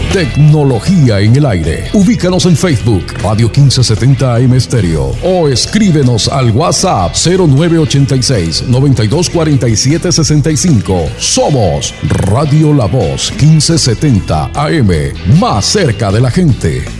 Tecnología en el aire. Ubícanos en Facebook, Radio 1570 AM Estéreo, o escríbenos al WhatsApp 0986 924765. Somos Radio La Voz 1570 AM, más cerca de la gente.